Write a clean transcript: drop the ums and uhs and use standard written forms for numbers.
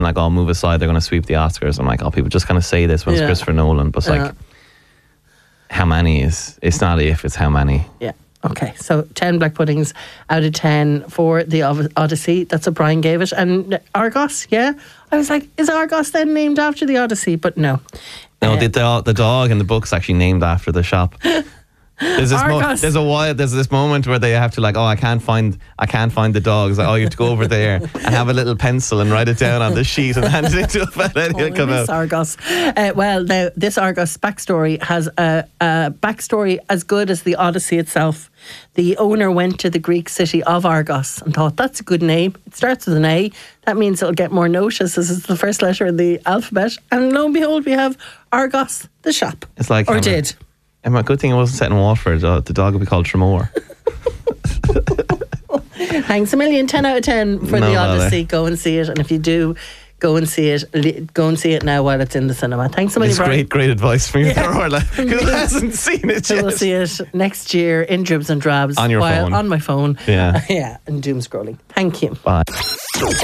like, oh, move aside, they're going to sweep the Oscars. I'm like, oh, people just kind of say this when it's Christopher Nolan, but it's like, how many is, it's not if, it's how many. Yeah. Okay, so 10 black puddings out of 10 for the Odyssey. That's what Brian gave it. And Argos, yeah? I was like, is Argos then named after the Odyssey? But no. No, the dog in the book's actually named after the shop. There's this moment where they have to like, oh, I can't find the dog. It's like, oh, you have to go over there and have a little pencil and write it down on the sheet and hand it to a fella and he'll come out. Argos. Well, now this Argos backstory has a backstory as good as the Odyssey itself. The owner went to the Greek city of Argos and thought, that's a good name. It starts with an A. That means it'll get more notice as it's the first letter in the alphabet. And lo and behold, we have Argos, the shop. It's like, or did. Emma, good thing it wasn't set in Waterford. The dog would be called Tremor. Thanks a million. 10 out of 10 for the Odyssey. Go and see it. And if you do, go and see it. Go and see it now while it's in the cinema. Thanks so much. It's great advice from you, Orla, who hasn't seen it yet. We'll see it next year in dribs and drabs. On your phone. On my phone. Yeah. Yeah, and doom scrolling. Thank you. Bye.